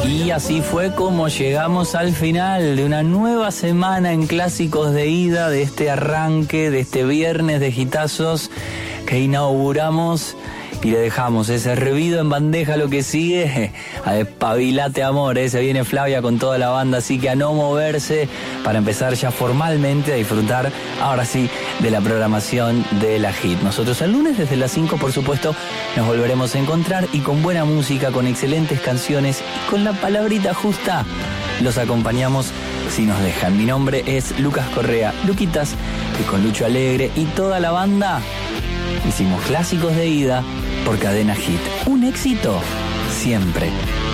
Y así fue como llegamos al final de una nueva semana en Clásicos de Ida, de este arranque, de este viernes de hitazos que inauguramos y le dejamos ese servido en bandeja lo que sigue. A despabilate amor, se viene Flavia con toda la banda, así que a no moverse para empezar ya formalmente a disfrutar, ahora sí, de la programación de la hit. Nosotros el lunes desde las 5, por supuesto, nos volveremos a encontrar y con buena música, con excelentes canciones y con la palabrita justa los acompañamos si nos dejan. Mi nombre es Lucas Correa, Luquitas, y con Lucho Alegre y toda la banda hicimos Clásicos de Ida por Cadena Hit. Un éxito siempre.